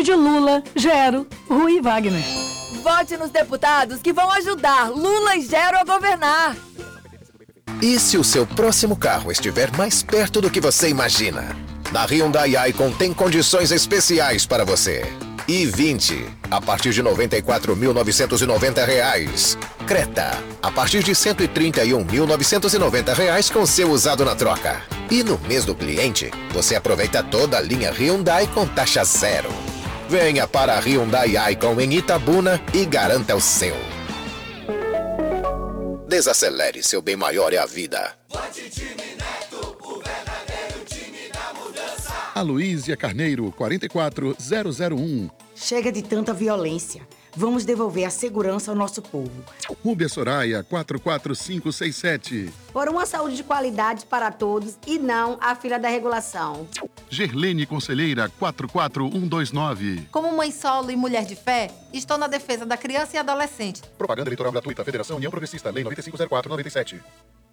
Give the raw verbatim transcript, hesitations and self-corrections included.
de Lula, Gero, Rui e Wagner. Vote nos deputados que vão ajudar Lula e Gero a governar. E se o seu próximo carro estiver mais perto do que você imagina? Na Hyundai Icon tem condições especiais para você. i vinte, a partir de noventa e quatro mil novecentos e noventa reais. Creta, a partir de cento e trinta e um mil novecentos e noventa reais com seu usado na troca. E no mês do cliente, você aproveita toda a linha Hyundai com taxa zero. Venha para a Hyundai Icon em Itabuna e garanta o seu. Desacelere, seu bem maior é a vida. Vote Time Neto, o verdadeiro time da mudança. Aloísia Carneiro, quatro quatro zero zero um. Chega de tanta violência. Vamos devolver a segurança ao nosso povo. Rúbia Soraya, quatro quatro cinco seis sete. Por uma saúde de qualidade para todos e não a fila da regulação. Gerlene Conselheira, quatro quatro um dois nove. Como mãe solo e mulher de fé, estou na defesa da criança e adolescente. Propaganda eleitoral gratuita. Federação União Progressista. Lei nove cinco zero quatro noventa e sete.